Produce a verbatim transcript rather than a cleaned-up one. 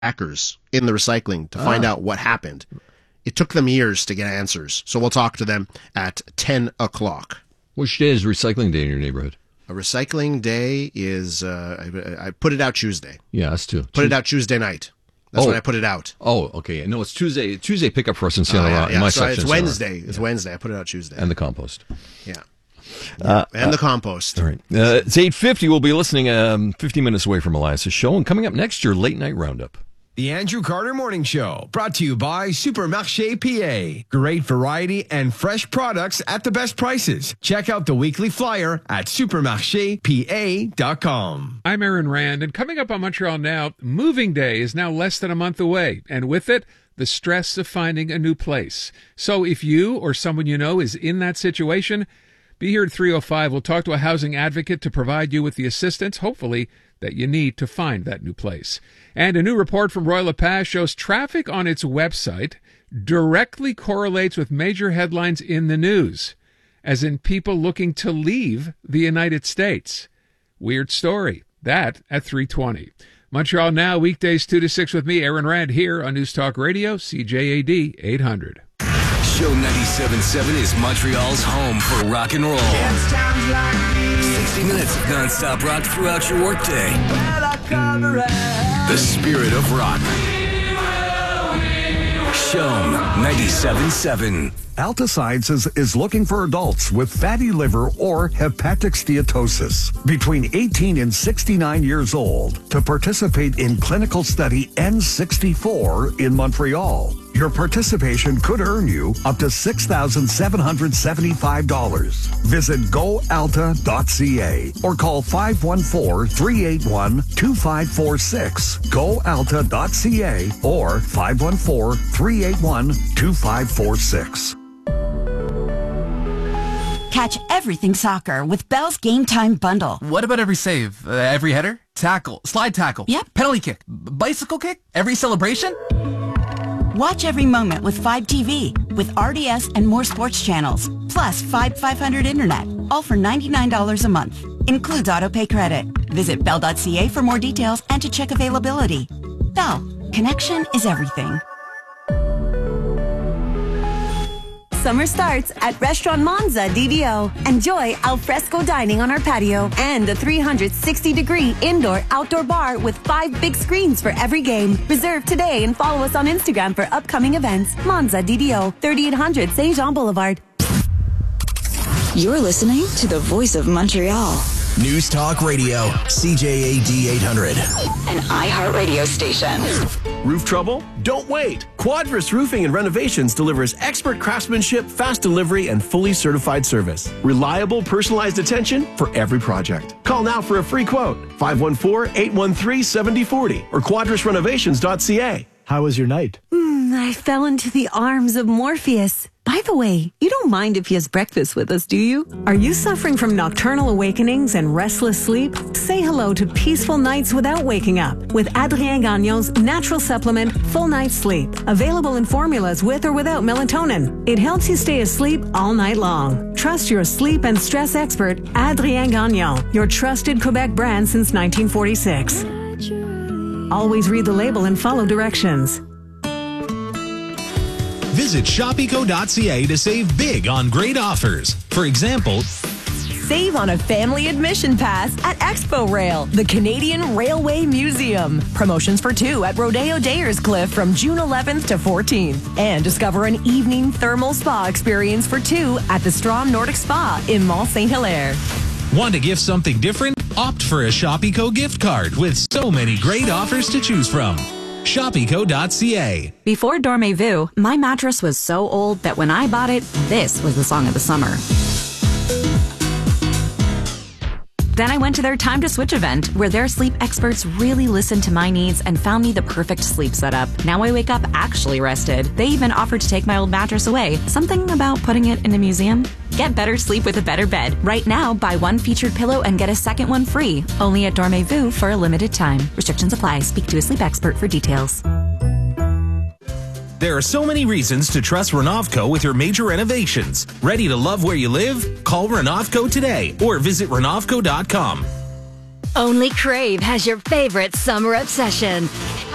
hackers in the recycling to find Ah. out what happened. It took them years to get answers. So we'll talk to them at ten o'clock. Which day is recycling day in your neighborhood? A recycling day is, uh, I, I put it out Tuesday. Yeah, us too. Put it out Tuesday night. That's Oh. when I put it out. Oh, okay. No, it's Tuesday. Tuesday pickup for us in Seattle. Oh, yeah, in yeah. my So section. it's so- Wednesday. It's yeah. Wednesday. I put it out Tuesday. And the compost. Yeah. Uh, and the compost. All right. Uh, it's eight fifty. We'll be listening um, fifty minutes away from Elias's show. And coming up next, your late night roundup. The Andrew Carter Morning Show, brought to you by Supermarché P A. Great variety and fresh products at the best prices. Check out the weekly flyer at supermarché p a dot com. I'm Aaron Rand, and coming up on Montreal Now, moving day is now less than a month away, and with it, the stress of finding a new place. So if you or someone you know is in that situation, be here at three oh five. We'll talk to a housing advocate to provide you with the assistance, hopefully, that you need to find that new place. And a new report from Royal LePage shows traffic on its website directly correlates with major headlines in the news, as in people looking to leave the United States. Weird story. That at three twenty. Montreal Now, weekdays two to six with me, Aaron Rand, here on News Talk Radio, C J A D eight hundred. Show ninety-seven point seven is Montreal's home for rock and roll. sixty minutes of non-stop rock throughout your workday. The spirit of rock. Show ninety-seven point seven. Alta Sciences is looking for adults with fatty liver or hepatic steatosis between eighteen and sixty-nine years old to participate in clinical study N sixty-four in Montreal. Your participation could earn you up to six thousand seven hundred seventy-five dollars. Visit go alta dot c a or call five one four, three eight one, two five four six, go alta dot c a or five one four, three eight one, two five four six. Catch everything soccer with Bell's Game Time Bundle. What about every save? Uh, every header? Tackle? Slide tackle? Yep. Penalty kick? B- bicycle kick? Every celebration? Watch every moment with five T V with R D S and more sports channels. Plus five five hundred internet. All for ninety-nine dollars a month. Includes autopay credit. Visit bell dot c a for more details and to check availability. Bell. Connection is everything. Summer starts at Restaurant Monza D D O. Enjoy al fresco dining on our patio and a three hundred sixty degree indoor-outdoor bar with five big screens for every game. Reserve today and follow us on Instagram for upcoming events. Monza D D O, thirty-eight hundred Saint Jean Boulevard. You're listening to the voice of Montreal. News Talk Radio, C J A D eight hundred. An iHeartRadio station. Roof trouble? Don't wait. Quadris Roofing and Renovations delivers expert craftsmanship, fast delivery, and fully certified service. Reliable, personalized attention for every project. Call now for a free quote. five one four, eight one three, seven zero four zero or quadris renovations dot c a. How was your night? Mm, I fell into the arms of Morpheus. By the way, you don't mind if he has breakfast with us, do you? Are you suffering from nocturnal awakenings and restless sleep? Say hello to peaceful nights without waking up with Adrien Gagnon's natural supplement, Full Night Sleep. Available in formulas with or without melatonin. It helps you stay asleep all night long. Trust your sleep and stress expert, Adrien Gagnon, your trusted Quebec brand since nineteen forty-six. Always read the label and follow directions. Visit shop eco dot c a to save big on great offers. For example, Save on a family admission pass at Expo Rail, the Canadian Railway Museum. Promotions for two at Rodeo Dayerscliff from June eleventh to fourteenth. And discover an evening thermal spa experience for two at the Strom Nordic Spa in Mont Saint Hilaire. want to gift something different? Opt for a Shop Eco gift card with so many great offers to choose from. shop eco dot c a. Before Dormez-vous, my mattress was so old that when I bought it, this was the song of the summer. Then I went to their Time to Switch event, where their sleep experts really listened to my needs and found me the perfect sleep setup. Now I wake up actually rested. They even offered to take my old mattress away. Something about putting it in a museum? Get better sleep with a better bed. Right now, buy one featured pillow and get a second one free. Only at Dormez-vous for a limited time. Restrictions apply. Speak to a sleep expert for details. There are so many reasons to trust Renovco with your major renovations. Ready to love where you live? Call Renovco today or visit renovco dot com. Only Crave has your favorite summer obsession.